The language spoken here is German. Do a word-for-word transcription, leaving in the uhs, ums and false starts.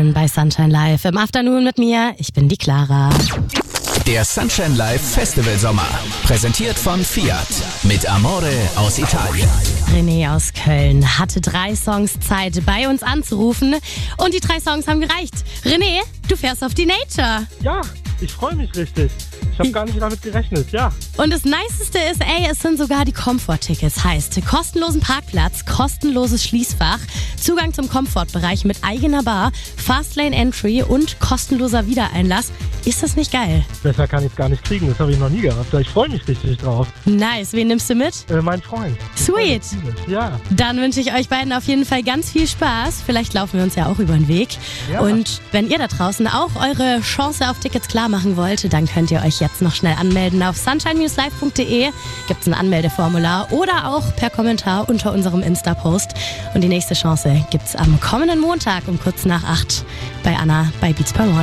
Köln bei Sunshine Live im Afternoon mit mir. Ich bin die Clara. Der Sunshine Live Festival Sommer. Präsentiert von Fiat. Mit Amore aus Italien. René aus Köln hatte drei Songs Zeit, bei uns anzurufen. Und die drei Songs haben gereicht. René, du fährst auf die Nature. Ja, ich freue mich richtig. Ich habe gar nicht damit gerechnet, ja. Und das Niceste ist, ey, es sind sogar die Komfort-Tickets. Heißt, kostenlosen Parkplatz, kostenloses Schließfach, Zugang zum Komfortbereich mit eigener Bar, Fastlane-Entry und kostenloser Wiedereinlass. Ist das nicht geil? Besser kann ich es gar nicht kriegen, das habe ich noch nie gehabt. Ich freue mich richtig drauf. Nice, wen nimmst du mit? Äh, mein Freund. Sweet. Ja. Dann wünsche ich euch beiden auf jeden Fall ganz viel Spaß. Vielleicht laufen wir uns ja auch über den Weg. Ja. Und wenn ihr da draußen auch eure Chance auf Tickets klar machen wollt, dann könnt ihr euch jetzt noch schnell anmelden. Auf sunshine dash live punkt de gibt es ein Anmeldeformular oder auch per Kommentar unter unserem Insta-Post. Und die nächste Chance gibt es am kommenden Montag um kurz nach acht bei Anna bei Beats per One.